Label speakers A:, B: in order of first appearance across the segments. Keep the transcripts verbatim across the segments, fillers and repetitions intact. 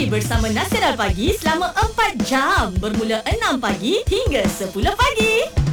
A: Pagi bersama Nasional Pagi selama empat jam bermula enam pagi hingga sepuluh pagi.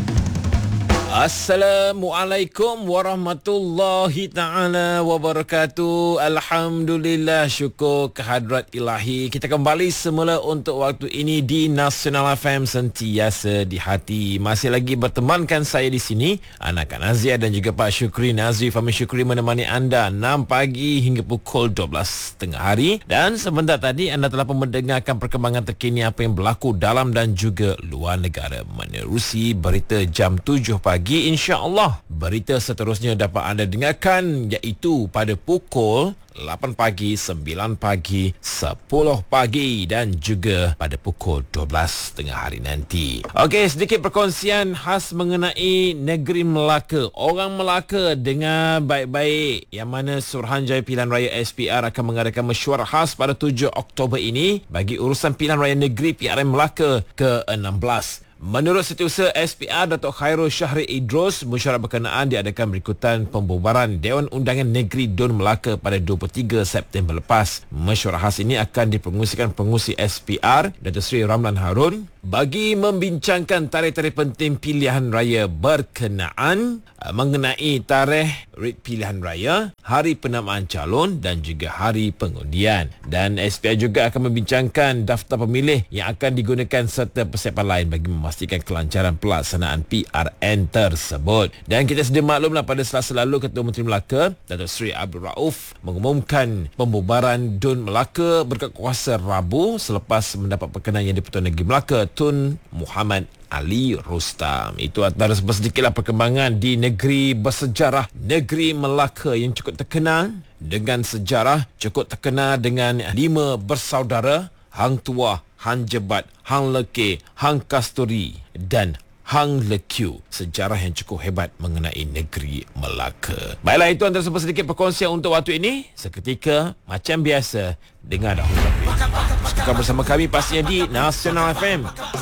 B: Assalamualaikum warahmatullahi ta'ala wabarakatuh. Alhamdulillah, syukur kehadrat ilahi. Kita kembali semula untuk waktu ini di Nasional F M, sentiasa di hati. Masih lagi bertemankan saya di sini, Anak Nazia dan juga Pak Syukri Nazri Fahmi Syukri menemani anda enam pagi hingga pukul dua belas tengah hari. Dan sebentar tadi anda telah pun mendengarkan perkembangan terkini apa yang berlaku dalam dan juga luar negara menerusi berita jam tujuh pagi. InsyaAllah berita seterusnya dapat anda dengarkan, iaitu pada pukul lapan pagi, sembilan pagi, sepuluh pagi dan juga pada pukul dua belas tengah hari nanti. Okey, sedikit perkongsian khas mengenai negeri Melaka. Orang Melaka dengar baik-baik, yang mana Suruhanjaya Pilihan Raya S P R akan mengadakan mesyuarat khas pada tujuh Oktober ini bagi urusan Pilihan Raya Negeri P R M Melaka ke enam belas. Menurut Setiausaha S P R Datuk Khairul Syahri Idrus, mesyuarat berkenaan diadakan berikutan pembubaran Dewan Undangan Negeri Dun Melaka pada dua puluh tiga September lepas. Mesyuarat khas ini akan dipengusikan pengusi S P R Datuk Seri Ramlan Harun bagi membincangkan tarikh-tarikh penting pilihan raya berkenaan mengenai tarikh rit pilihan raya, hari penamaan calon dan juga hari pengundian. Dan S P R juga akan membincangkan daftar pemilih yang akan digunakan serta persiapan lain bagi memastikan kelancaran pelaksanaan P R N tersebut. Dan kita sedia maklumlah pada Selasa lalu Ketua Menteri Melaka Datuk Seri Abdul Rauf mengumumkan pembubaran Dun Melaka berkat kuasa Rabu selepas mendapat perkenan yang di-Pertuan Negeri Melaka Tun Muhammad Ali Rustam. Itu antara sedikitlah perkembangan di negeri bersejarah, negeri Melaka yang cukup terkenal dengan sejarah, cukup terkenal dengan lima bersaudara, Hang Tuah, Hang Jebat, Hang Leke, Hang Kasturi dan Hang Lekiu. Sejarah yang cukup hebat mengenai negeri Melaka. Baiklah, itu antara sedikit perkongsian untuk waktu ini. Seketika, macam biasa, dengar dahulu. Suka bersama kami pastinya di Nasional F M.